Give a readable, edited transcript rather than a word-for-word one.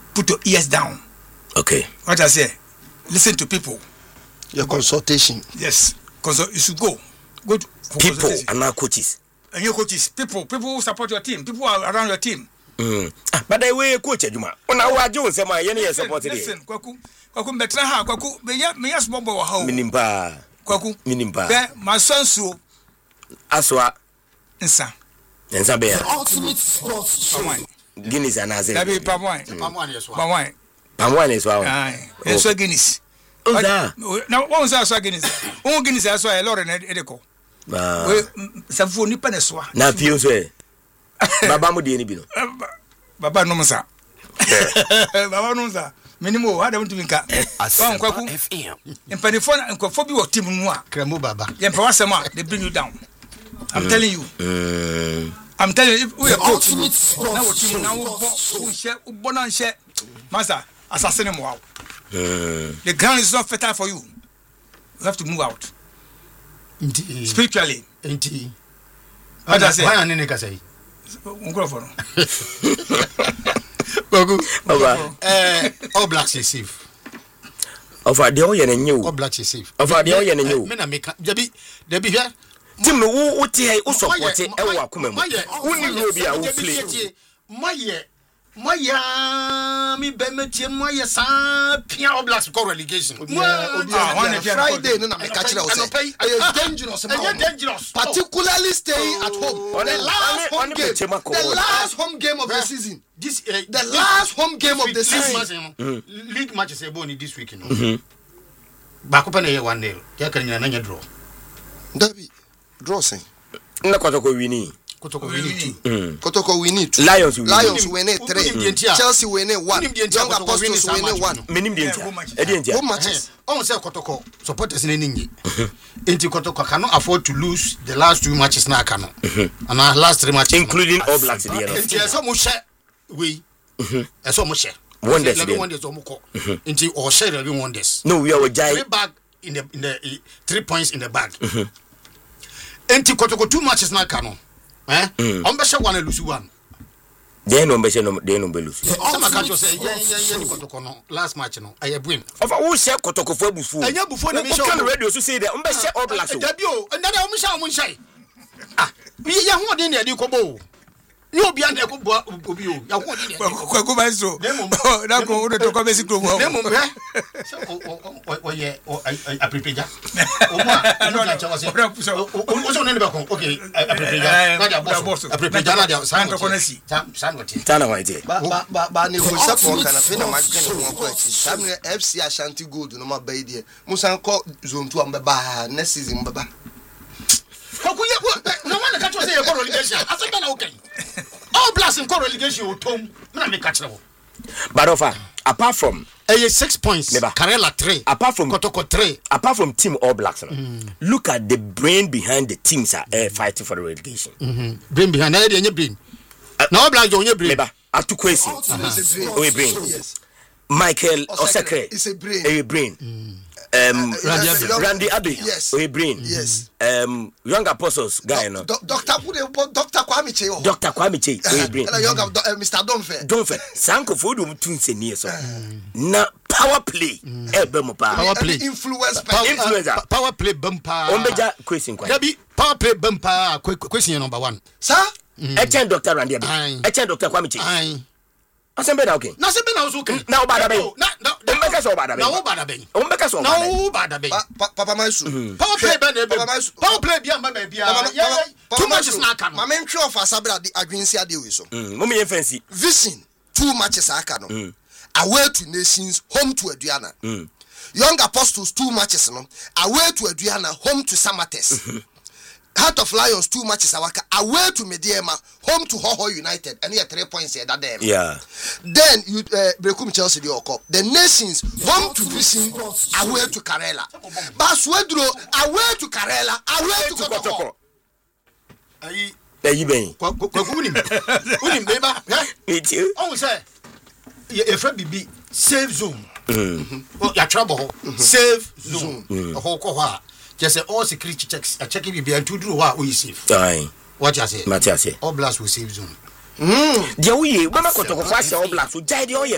put your ears down. Okay. What I say, listen to people. Your consultation. Yes, you should go to people and now coaches. And your coaches, people who support your team, people are around your team. But the way coach Juma. On our Jones, am I any support? Listen, Kwaku betra ha, Kwaku, me yes bobo wa ho. Minimba. Kwaku. Minimba. My son so. Aswa. Nsa. Nsa be. Ultimate sports show. Guinness and Azin. That be palm wine. Palm wine is wine. Palm wine is one. Aye. And so Guinness. Now, what was that Guinness? Oh, Guinness, I saw a lot in Edeco. Some food nipa neswa. Na pions we. Baba mu di ni bi no. Baba no musa. Baba no musa. Minimo hada mtu minka. Kwa Kwaku. FM. Empanifo nkofo bi wo team nu a. Kremu baba. Yempa wasema they bring you down. I'm telling you. I'm telling you, if we are coach, now what team now we share share. Master, assassin him wow. The ground is not fertile for you. You have to move out. Indeed. Spiritually. Indeed. What I say? Why an nigga say? Microphone. All Blacks is safe. Over the oil and you. All Blacks is safe. Over the oil and you. Men make Debbie here. Tim no wo tie wo support e wo akoma mu. Woni no bia wo play. Maya mi be metie moye san pia All Blacks go relegation. Friday no na me catch you say. It's dangerous. It's dangerous. Particularly staying at home. The last home game of the season. The last home game of the season. League matches e boni this week no. Ba ko pa na ye 1-0. Ya kan nyina na draw. Dabi draw say. Na Kotoko wini. Kotoko wini 2. Kotoko wini 2. Lions win 3. Chelsea win 1. Young Apostles win 1. Menim dia. E dia dia. Good matches. On say Kotoko supporters na ninyi. Enti Kotoko cannot afford to lose the last 2 matches na aka no. And our last 3 matches including All Blacks there. Enti so mo share we. So mo share. Wonders. Wonders o mo ko. Enti or share every wonders. No, we are jai. 3 bag in the 3 points in the bag. Enti Kotoko 2 matches na aka no. On be share 1 lose 1. They no be share no they no be lose. Some can just say Kotoko no last match no I win. Of who share Kotoko for bufu. Enya bufu na me share. Can radio so say there on be share All Blacks. Dabi o, na dey o mo share. Me ya ho de na dey ko bo. Ni obi an dey ko bo obi o. Ya ho de na. Kwaku ba so. Na ko o to ko be si kro mo. Dem mo be. O ye aprepeja. O mo no na chawa se. O so na be ko. Okay, aprepeja. Na dia boss. Aprepeja na dia san ko na si. San ko ti. Tana wa ite. Ba ne ko support kana fe na match kana ko ko ti. Sam FC Ashanti Gold no ma ba ide. Musan ko zone 2 am ba next season ba. Kwaku ye no one catch us say you go relegation. Asem na okay. All Blacks in relegation o tom. Na me catch them. But offer apart from 6 points. Karela 3. Apart from Kotoko 3. Apart from team All Blacks. Look at the brain behind the teams are fighting for the relegation. Brain behind na dey brain. Na All Blacks dey brain. Atu Kwesi. We brain. Yes. Michael Osekre. It's a brain. Brain. Randy Abbey. Yes. We brain. Yes. Young Apostles guy no. Dr. Kwame Che. Dr. Kwame Che. We brain. Mr. Donfe. Sanko fodu mtunse nie so. Na power play. Ebemo pa. Power play. Influencer. Power play bumper. Ombeja question kwa. Dabi power play bumper question number 1. Sir? Echen Dr. Randy Abbey. Echen Dr. Kwame Che. Asembe na okay. Na sembe na okay. Na obada be. Na Ombeka so obada be. Na obada be. Ombeka so obada be. Na obada be. Papa Maisu. Power play be na be. Power play bia ma bia. Too much is na aka no. Mama ntwe of asabra the adwensi ade we so. Mama ye fancy. Vision 2 matches aka no. Away to Nations, home to Aduana. Young Apostles 2 matches no. Away to Aduana, home to Samates. Heart of Lions 2 matches away to Mediema, home to Hoho United, and here 3 points here that them. Yeah. Then you Brekum Chelsea the Cup. The Nations home to Vision, away to Karela. Baswedro away to Karela, away to Kotoko. Ayi ben. Unim beba. It you. On say e fra bibi save zone. Oh ya trouble save zone. Ho ko ha. Just say all security checks. I check if you be and to do what we safe. Aye. What you say? Matthias say. All Blacks will save zone. Dia we mama Kotoko fa say All Blacks so jai dia